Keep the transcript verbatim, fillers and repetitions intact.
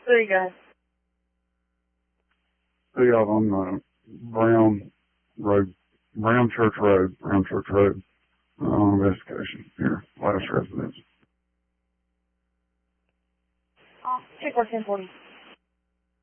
There you go. Hey, y'all, on uh, Brown Road, Brown Church Road, Brown Church Road, uh, on investigation here, last residence. Oh, take our ten forty.